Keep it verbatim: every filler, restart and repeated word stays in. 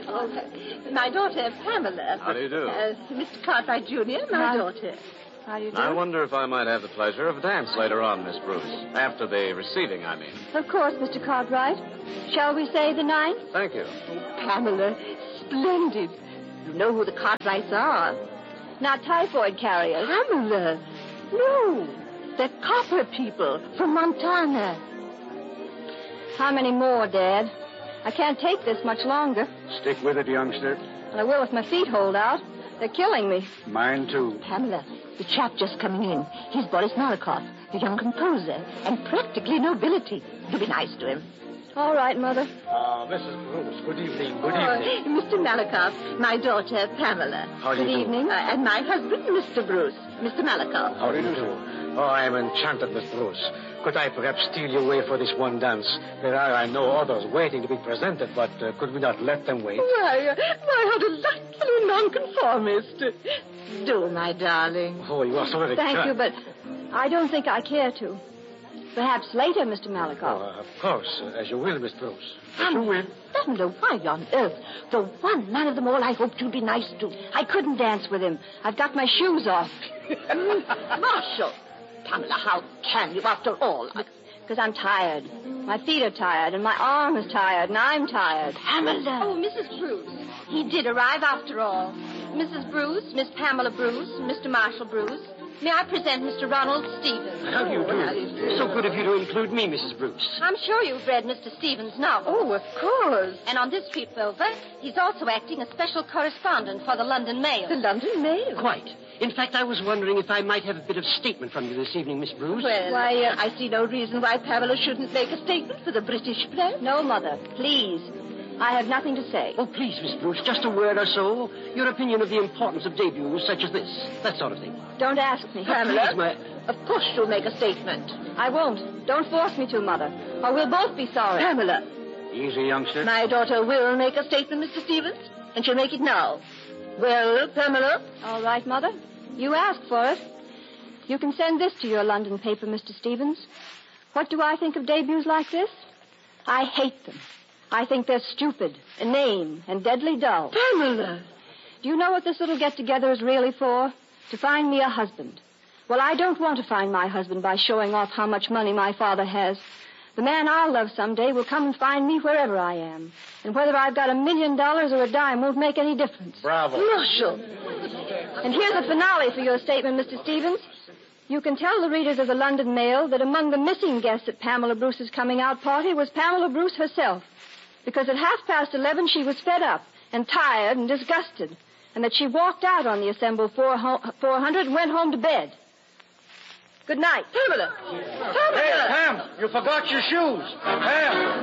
Oh, my daughter, Pamela. How do you do? Uh, Mister Cartwright Junior, my Hi. daughter. How do you do? I wonder if I might have the pleasure of a dance later on, Miss Bruce. After the receiving, I mean. Of course, Mister Cartwright. Shall we say the ninth? Thank you. Pamela, splendid. You know who the Cartwrights are. Not typhoid carriers. Pamela, no. They're copper people from Montana. How many more, Dad? I can't take this much longer. Stick with it, youngster. Well, I will if my feet hold out. They're killing me. Mine, too. Pamela, the chap just coming in. He's Boris Malakoff, the young composer, and practically nobility. You be nice to him. All right, Mother. Ah, Missus Bruce, good evening, good Oh, evening. Mister Malakoff, my daughter, Pamela. How do you Good do? evening. Uh, and my husband, Mister Bruce, Mister Malakoff. How do you do? Oh, I am enchanted, Miss Bruce. Could I perhaps steal you away for this one dance? There are, I know, others waiting to be presented, but uh, could we not let them wait? Why, uh, why, how delightfully nonconformist. Do, my darling. Oh, you are so very Thank kind. you, but I don't think I care to. Perhaps later, Mister Oh, Malakoff. uh, of course, uh, as you will, Miss Bruce. As you will. Pamela, why on earth? The one man of them all I hoped you'd be nice to. I couldn't dance with him. I've got my shoes off. Marshall. Pamela, how can you after all? Because I'm tired. My feet are tired, and my arm is tired, and I'm tired. Pamela. Oh, Missus Bruce. He did arrive after all. Missus Bruce, Miss Pamela Bruce, Mister Marshall Bruce. May I present Mister Ronald Stevens? How do you do? So good of you to include me, Missus Bruce. I'm sure you've read Mister Stevens' novel. Oh, of course. And on this trip over, he's also acting as special correspondent for the London Mail. The London Mail. Quite. In fact, I was wondering if I might have a bit of statement from you this evening, Miss Bruce. Well, why, uh, I see no reason why Pamela shouldn't make a statement for the British press. No, Mother, please. I have nothing to say. Oh, please, Miss Bruce, just a word or so. Your opinion of the importance of debuts such as this. That sort of thing. Don't ask me. Pamela, Please, my... of course you'll make a statement. I won't. Don't force me to, Mother, or we'll both be sorry. Pamela, Easy, youngster. my daughter will make a statement, Mister Stevens, and she'll make it now. Well, Pamela? All right, Mother. You asked for it. You can send this to your London paper, Mister Stevens. What do I think of debuts like this? I hate them. I think they're stupid, inane, and deadly dull. Pamela! Do you know what this little get-together is really for? To find me a husband. Well, I don't want to find my husband by showing off how much money my father has. The man I'll love someday will come and find me wherever I am. And whether I've got a million dollars or a dime won't make any difference. Bravo. Marshall! And here's a finale for your statement, Mister Stevens. You can tell the readers of the London Mail that among the missing guests at Pamela Bruce's coming-out party was Pamela Bruce herself. Because at half past eleven she was fed up and tired and disgusted, and that she walked out on the assembled four hundred and went home to bed. Good night. Pamela! Pamela! Hey, Pam, you forgot your shoes. Pam!